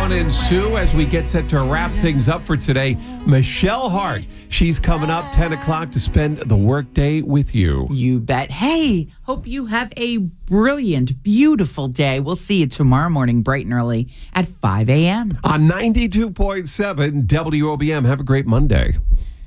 Dawn and Sue, as we get set to wrap things up for today, Michelle Hart. She's coming up 10 o'clock to spend the workday with you. You bet. Hey, hope you have a brilliant, beautiful day. We'll see you tomorrow morning, bright and early at 5 a.m. On 92.7 WOBM. Have a great Monday.